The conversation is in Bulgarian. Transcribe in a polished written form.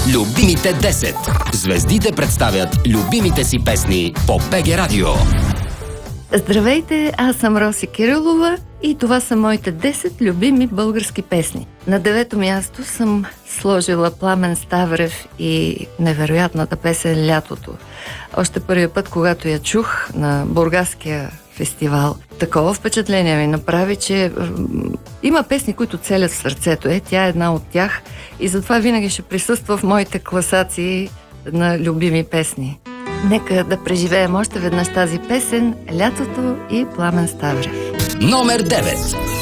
Любимите 10. Звездите представят любимите си песни по БГ Радио. Здравейте, аз съм Роси Кирилова и това са моите 10 любими български песни. На 9-то място съм сложила Пламен Ставрев и невероятната песен «Лятото». Още първият път, когато я чух на Бургаския фестивал, такова впечатление ми направи, че има песни, които целят в сърцето. Тя е една от тях и затова винаги ще присъства в моите класации на любими песни. Нека да преживеем още веднъж тази песен «Лятото» и Пламен Ставрев. Номер 9.